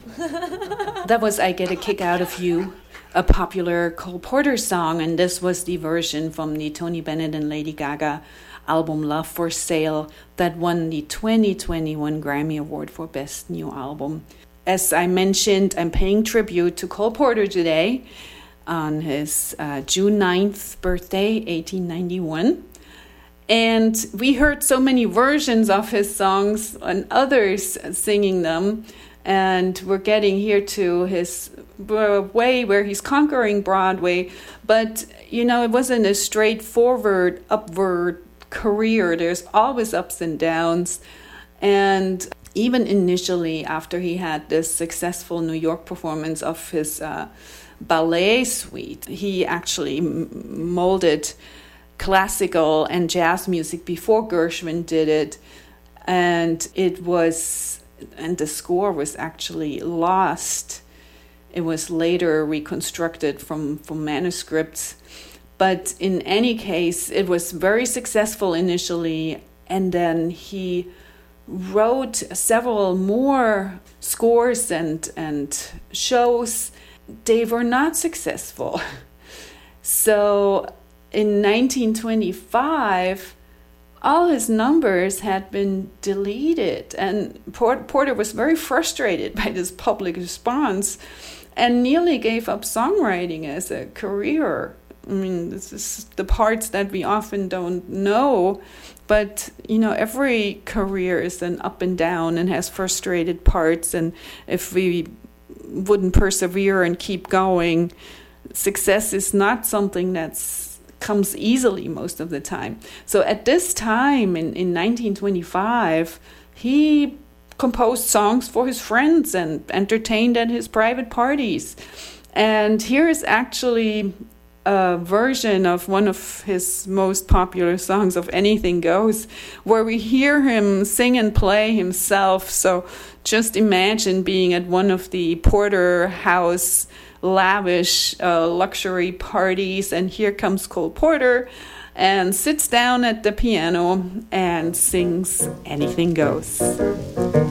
That was I Get a Kick Out of You, a popular Cole Porter song, and this was the version from the Tony Bennett and Lady Gaga album Love for Sale that won the 2021 Grammy Award for Best New Album. As I mentioned, I'm paying tribute to Cole Porter today on his June 9th birthday, 1891. And we heard so many versions of his songs and others singing them. And we're getting here to his way where he's conquering Broadway. But, you know, it wasn't a straightforward, upward career. There's always ups and downs. And even initially, after he had this successful New York performance of his ballet suite, he actually molded classical and jazz music before Gershwin did it. And the score was actually lost. It was later reconstructed from manuscripts. But in any case, it was very successful initially. And then he wrote several more scores and shows. They were not successful. So in 1925, all his numbers had been deleted, and Porter was very frustrated by this public response and nearly gave up songwriting as a career. I mean, this is the parts that we often don't know, but, you know, every career is an up and down and has frustrated parts, and if we wouldn't persevere and keep going, success is not something that's comes easily most of the time. So at this time in 1925, he composed songs for his friends and entertained at his private parties. And here is actually a version of one of his most popular songs of Anything Goes, where we hear him sing and play himself. So just imagine being at one of the Porter House lavish luxury parties, and here comes Cole Porter and sits down at the piano and sings Anything Goes.